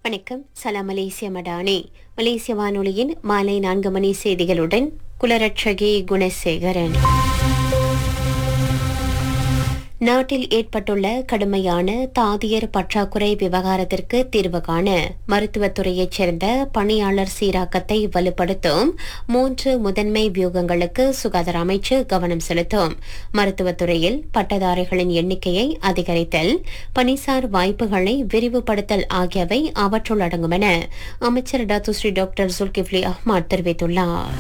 வணக்கம். சலாம் மலேசிய மடானி. மலேசிய வானொலியின் மாலை 4 மணி செய்திகளுடன் குலரட்சகி குணசேகரன். நாட்டில் ஏற்பட்டுள்ள கடுமையான தாதியர் பற்றாக்குறை விவகாரத்திற்கு தீர்வு காண மருத்துவத்துறையைச் சேர்ந்த பணியாளர் சீராக்கத்தை வலுப்படுத்தும் 3 முதன்மை வியூகங்களுக்கு சுகாதார அமைச்சு கவனம் செலுத்தும். மருத்துவத்துறையில் பட்டதாரிகளின் எண்ணிக்கையை அதிகரித்தல், பணிசார் வாய்ப்புகளை விரிவுபடுத்தல் ஆகியவை அவற்றுள் அடங்கும் என அமைச்சர் டாக்டர் டாக்டர் சுல்கிஃப்லி அஹ்மத் தெரிவித்துள்ளார்.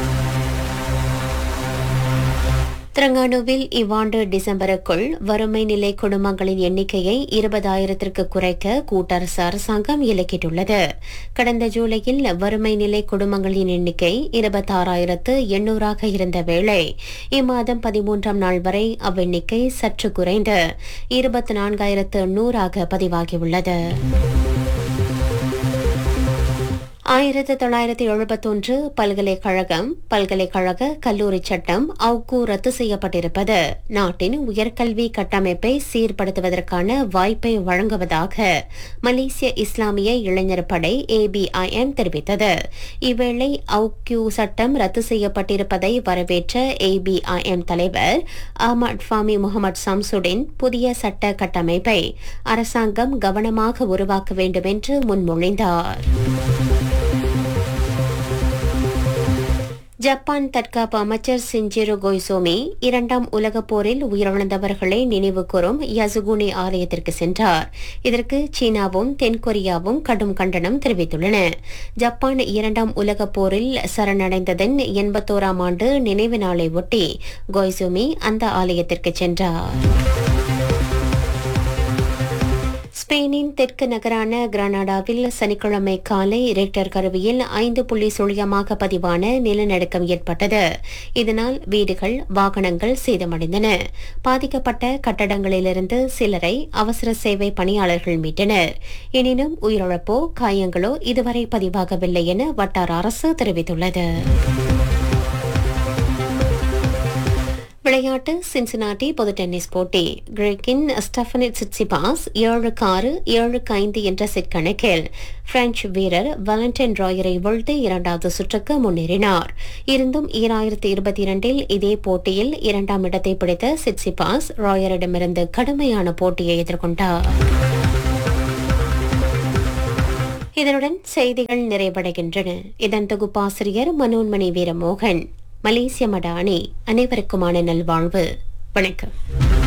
திரங்கானுவில் இவ்வாண்டு டிசம்பருக்குள் வறுமை நிலை குடும்பங்களின் எண்ணிக்கையை 20,000ற்கு குறைக்க கூட்டரசு அரசாங்கம் இலக்கிட்டுள்ளது. கடந்த ஜூலையில் வறுமை நிலை குடும்பங்களின் எண்ணிக்கை 26,800ஆக இருந்த வேளை இம்மாதம் 13ஆம் நாள் வரை அவ்வெண்ணிக்கை சற்று குறைந்து 24,800ஆக பதிவாகியுள்ளது. 1971 பல்கலைக்கழக கல்லூரி சட்டம் அவுக்கு ரத்து செய்யப்பட்டிருப்பது நாட்டின் உயர்கல்வி கட்டமைப்பை சீர்படுத்துவதற்கான வாய்ப்பை வழங்குவதாக மலேசிய இஸ்லாமிய இளைஞர் படை ABIM தெரிவித்தது. இவ்வேளை அவுக்கு சட்டம் ரத்து செய்யப்பட்டிருப்பதை வரவேற்ற ABIM தலைவர் அஹ்மத் ஃபாமி முகமது சம்சுடின் புதிய சட்ட கட்டமைப்பை அரசாங்கம் கவனமாக உருவாக்க வேண்டும் என்று முன்மொழிந்தார். ஜப்பான் தற்காப்பு அமைச்சர் சிஞ்சிரோ கொய்சோமி 2ஆம் உலகப் போரில் உயிரிழந்தவர்களை நினைவுகூரும் யசுகுனி ஆலயத்திற்கு சென்றார். இதற்கு சீனாவும் தென்கொரியாவும் கடும் கண்டனம் தெரிவித்துள்ளன. ஜப்பான் 2ஆம் உலகப் போரில் சரணடைந்ததன் 81ஆம் ஆண்டு நினைவு நாளை ஒட்டி கொய்சோமி அந்த ஆலயத்திற்கு சென்றார். ஸ்பெயினின் தெற்கு நகரான கிரானடாவில் சனிக்கிழமை காலை ரிக்டர் கருவியில் 5.0 பதிவான நிலநடுக்கம் ஏற்பட்டது. இதனால் வீடுகள், வாகனங்கள் சேதமடைந்தன. பாதிக்கப்பட்ட கட்டடங்களிலிருந்து சிலரை அவசர சேவை பணியாளர்கள் மீட்டனர். எனினும் உயிரிழப்போ காயங்களோ இதுவரை பதிவாகவில்லை என வட்டார அரசு தெரிவித்துள்ளது. விளையாட்டு. சின்சினாட்டி பொது டென்னிஸ் போட்டி. கிரேக்கின் ஸ்டெஃபனிட் சிட்சிபாஸ் 7-6, 7-5 என்ற செட் கணக்கில் பிரெஞ்சு வீரர் வாலண்டைன் ராயரை வீழ்த்தி 2வது சுற்றுக்கு முன்னேறினார். இருந்தும் 2022இல் இதே போட்டியில் 2ஆம் இடத்தை பிடித்த சிட்சிபாஸ் ராயரிடமிருந்து கடுமையான போட்டியை எதிர்கொண்டார். இதனுடன் செய்திகள் நிறைவடைகின்றன. இதன் தொகுப்பாசிரியர் மனோன்மணி வீரமோகன். மலேசிய மடானி. அனைவருக்குமான நல்வாழ்வு. வணக்கம்.